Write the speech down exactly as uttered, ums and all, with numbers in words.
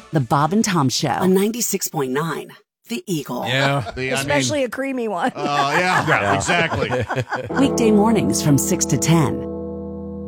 The Bob and Tom Show on ninety-six point nine. The Eagle. Yeah. The, Especially I mean, a creamy one. Oh, uh, yeah, yeah, exactly. Weekday mornings from six to ten.